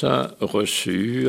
grâce reçue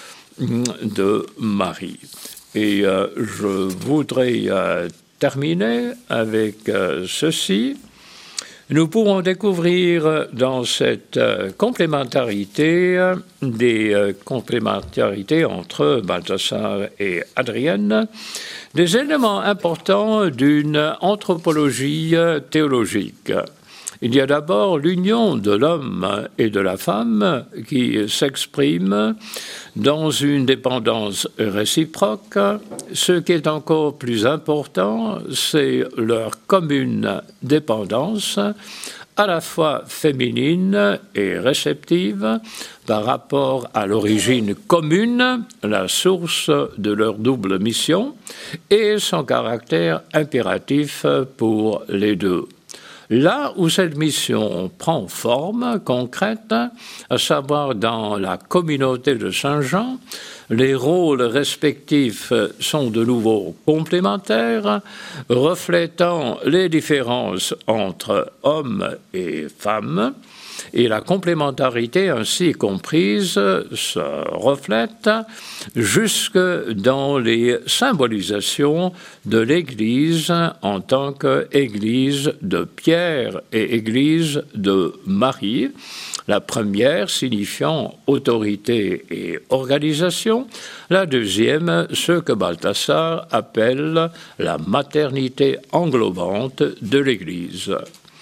de Marie. Et je voudrais terminer avec ceci. Nous pourrons découvrir dans cette complémentarité des complémentarités entre Balthasar et Adrienne, des éléments importants d'une anthropologie théologique. Il y a d'abord l'union de l'homme et de la femme qui s'exprime dans une dépendance réciproque. Ce qui est encore plus important, c'est leur commune dépendance, à la fois féminine et réceptive, par rapport à l'origine commune, la source de leur double mission, et son caractère impératif pour les deux. Là où cette mission prend forme concrète, à savoir dans la communauté de Saint-Jean, les rôles respectifs sont de nouveau complémentaires, reflétant les différences entre hommes et femmes, et la complémentarité ainsi comprise se reflète jusque dans les symbolisations de l'Église en tant qu'Église de Pierre et Église de Marie, la première signifiant autorité et organisation, la deuxième ce que Balthasar appelle la maternité englobante de l'Église.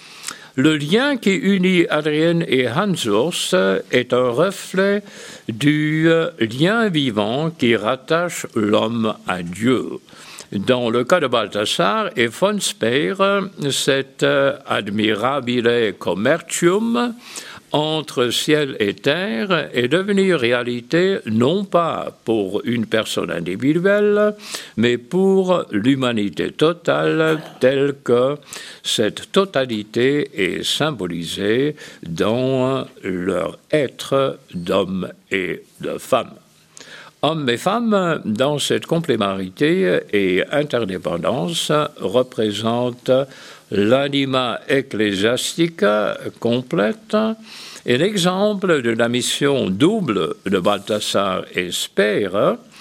Le lien qui unit Adrienne et Hans-Urs est un reflet du lien vivant qui rattache l'homme à Dieu. Dans le cas de Balthasar et von Speer, cet admirabile commercium entre ciel et terre est devenu réalité non pas pour une personne individuelle, mais pour l'humanité totale, telle que cette totalité est symbolisée dans leur être d'hommes et de femmes. Hommes et femmes, dans cette complémentarité et interdépendance, représentent l'anima ecclesiastica complète et l'exemple de la mission double de Balthasar et Speer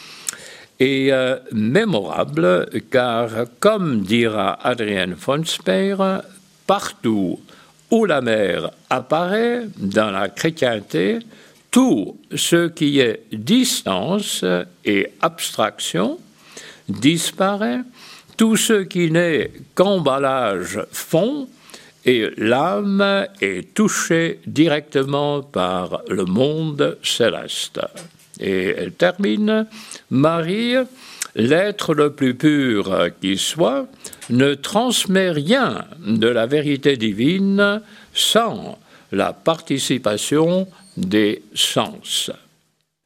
est mémorable car, comme dira Adrienne von Speer, partout où la mère apparaît dans la chrétienté, tout ce qui est distance et abstraction disparaît, tout ce qui n'est qu'emballage fond, et l'âme est touchée directement par le monde céleste. Et elle termine, Marie, l'être le plus pur qui soit, ne transmet rien de la vérité divine sans la participation des sens.